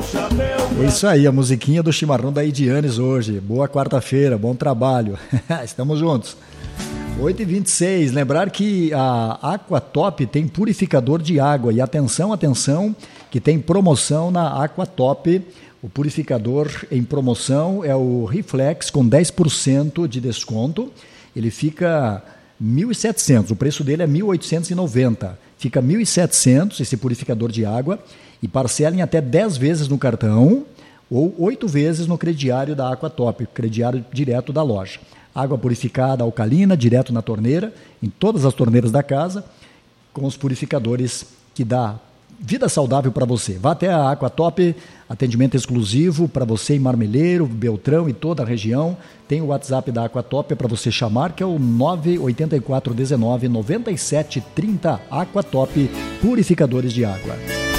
É isso aí, a musiquinha do chimarrão da Edianes hoje. Boa quarta-feira, bom trabalho. Estamos juntos. 8h26, lembrar que a Aquatop tem purificador de água. E atenção, que tem promoção na Aquatop. O purificador em promoção é o Reflex com 10% de desconto. Ele fica 1.700, o preço dele é 1.890. Fica 1.700 esse purificador de água e parcela em até 10 vezes no cartão ou 8 vezes no crediário da Aquatop, crediário direto da loja. Água purificada, alcalina, direto na torneira, em todas as torneiras da casa, com os purificadores que dá vida saudável para você. Vá até a Aquatop, atendimento exclusivo para você em Marmeleiro, Beltrão e toda a região. Tem o WhatsApp da Aquatop para você chamar, que é o 98419 9730. Aquatop, purificadores de água.